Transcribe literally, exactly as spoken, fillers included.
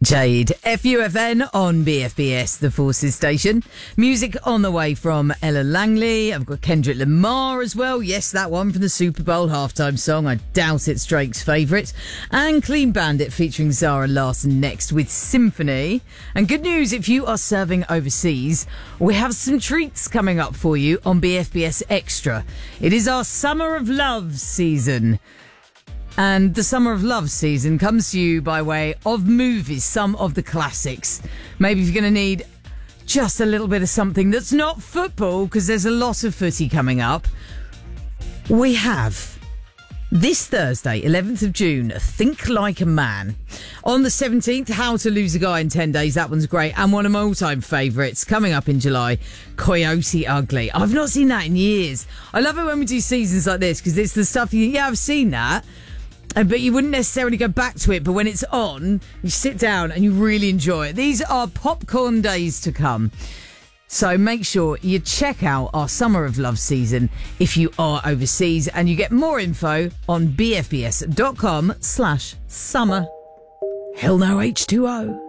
Jade, F U F N on B F B S, the Forces station. Music on the way from Ella Langley. I've got Kendrick Lamar as well. Yes, that one from the Super Bowl halftime song. I doubt it's Drake's favourite. And Clean Bandit featuring Zara Larsson next with Symphony. And good news, if you are serving overseas, we have some treats coming up for you on B F B S Extra. It is our Summer of Love season. And the Summer of Love season comes to you by way of movies, some of the classics. Maybe if you're going to need just a little bit of something that's not football, because there's a lot of footy coming up. We have this Thursday, eleventh of June, Think Like a Man. On the seventeenth, How to Lose a Guy in ten days. That one's great. And one of my all-time favourites, coming up in July, Coyote Ugly. I've not seen that in years. I love it when we do seasons like this, because it's the stuff you think, yeah, I've seen that. But you wouldn't necessarily go back to it. But when it's on, you sit down and you really enjoy it. These are popcorn days to come. So make sure you check out our Summer of Love season if you are overseas. And you get more info on bfbs.com slash summer. Hell no H two O.